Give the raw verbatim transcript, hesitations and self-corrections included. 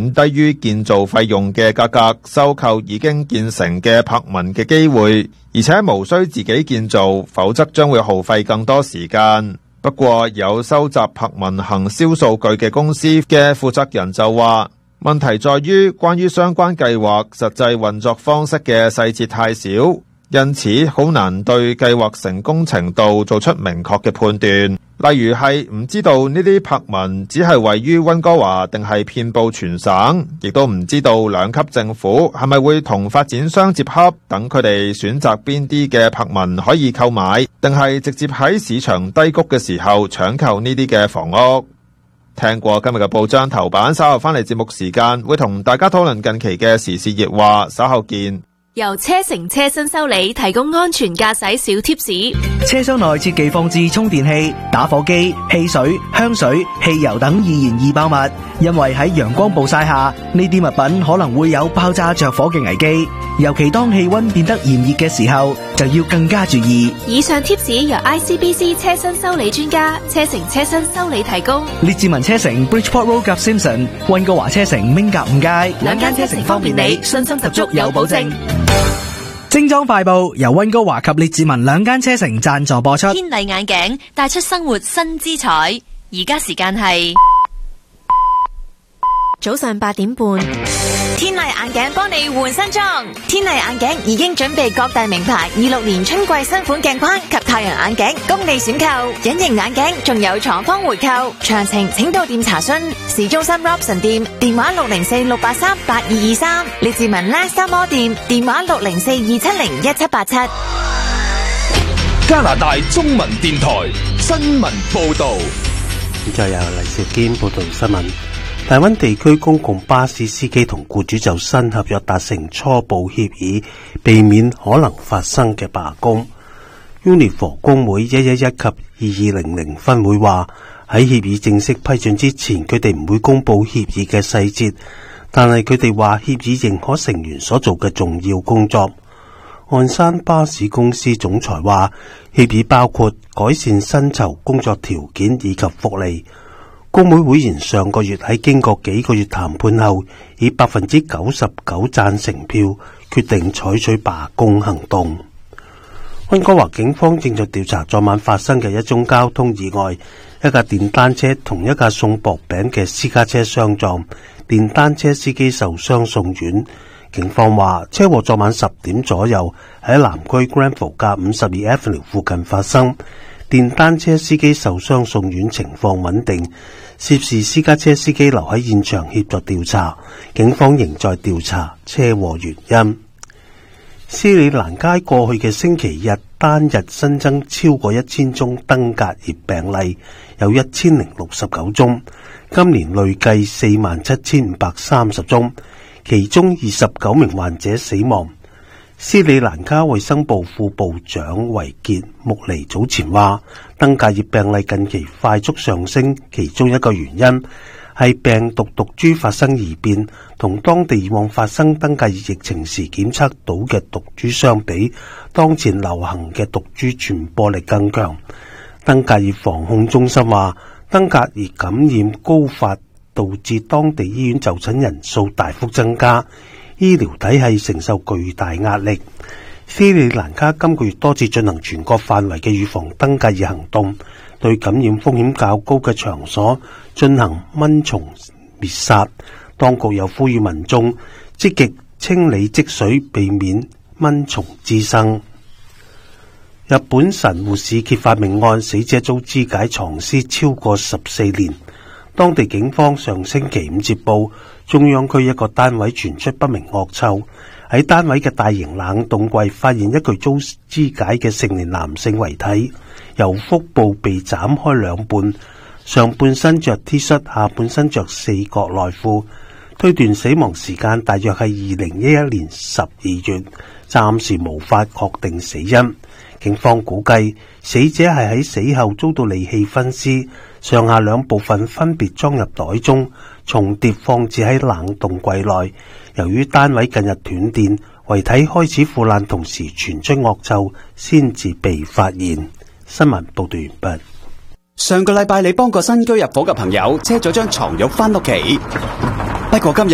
遠低於建造費用嘅價格收購已經建成嘅柏文嘅機會，而且無需自己建造，否則將會耗費更多時間。不過有收集柏文行銷數據嘅公司嘅負責人就話，問題在於關於相關計劃實際運作方式嘅細節太少，因此好難對計劃成功程度做出明確嘅判斷。例如係唔知道呢啲柏文只係位於溫哥華定係遍佈全省，亦都唔知道兩級政府係咪會同發展商接洽，等佢哋選擇邊啲嘅柏文可以購買，定係直接喺市場低谷嘅時候搶購呢啲嘅房屋。聽過今日嘅報章頭版，稍後翻嚟節目時間會同大家討論近期嘅時事熱話，稍後見。 由車成車新修理提供安全駕駛小貼士。 車廂內設技放置充電器、打火機、汽水、香水、汽油等易燃易爆物，因為喺陽光暴曬下，呢啲物品可能會有爆炸着火嘅危機。尤其當氣溫變得炎熱嘅時候，就要更加注意。 以上貼士由 I C B C 車身修理專家車成車身修理提供。 列治文車城 Bridgeport Road 及 Simpson， 溫哥華車城明格五街， 兩間車城方便你，信心十足有保證。 精裝快報由溫哥華及列治文兩間車城贊助播出。 天麗眼鏡帶出生活新姿彩。而家時間係早上八點半。 天麗眼鏡幫你換新裝，天麗眼鏡已經準備各大名牌二六年春季新款鏡框及太陽眼鏡供你選購，隱形眼鏡仲有廠方回購，詳情請到店查詢。市中心 Robson 店電話六零四六八三八二二三，列治文 Last Mall 店電話六零四二七零一七八七。 加拿大中文電台新聞報道。 就由黎兆堅報道新聞。大灣地區公共巴士司機同僱主就新合約達成初步協議，避免可能發生嘅罷工。Unifor 工會一一一及二二零零分會話，喺協議正式批准之前，佢哋唔會公布協議嘅細節，但係佢哋話協議認可成員所做嘅重要工作。岸山巴士公司總裁話，協議包括改善薪酬、工作條件以及福利。工會會員上個月喺經過幾個月談判後，以百分之九十九贊成票決定採取罷工行動。溫哥華警方正在調查昨晚發生嘅一宗交通意外，一架電單車同一架送薄餅嘅私家車相撞，電單車司機受傷送院。警方話，車禍昨晚十點左右喺南區 Granville 街五十二 Avenue 附近發生。電單車司機受傷送院，情況穩定。涉事私家車司機留喺現場協助調查，警方仍在調查車禍原因。斯里蘭街過去嘅星期日單日新增超過一千宗登革熱病例，有一千零六十九宗，今年累計四萬七千五百三十宗，其中二十九名患者死亡。斯里蘭卡衛生部副部長維傑穆尼早前話，登革熱病例近期快速上升，其中一個原因係病毒毒株發生異變，同當地以往發生登革熱疫情時檢測到嘅毒株相比，當前流行嘅毒株傳播力更強。登革熱防控中心話，登革熱感染高發導致當地醫院就診人數大幅增加，醫療體系承受巨大壓力。斯里蘭卡今個月多次進行全國範圍嘅預防登革熱行動，對感染風險較高嘅場所進行蚊蟲滅殺。當局又呼籲民眾積極清理積水，避免蚊蟲滋生。日本神戶市揭發命案，死者遭肢解藏屍超過十四年。當地警方上星期五接報，中央區一個單位傳出不明惡臭，喺單位嘅大型冷凍櫃發現一具遭肢解嘅成年男性遺體，由腹部被斬開兩半，上半身着 T 恤，下半身着四角內褲。推斷死亡時間大約係二零一一年十二月，暫時無法確定死因。警方估計死者係喺死後遭到利器分屍，上下兩部分分別裝入袋中，重疊放置喺冷凍櫃內。由於單位近日斷電，遺體開始腐爛，同時傳出惡臭，先至被發現。新聞報道完畢。 上個禮拜你幫個新居入伙嘅朋友車咗張床褥返屋企，不過今日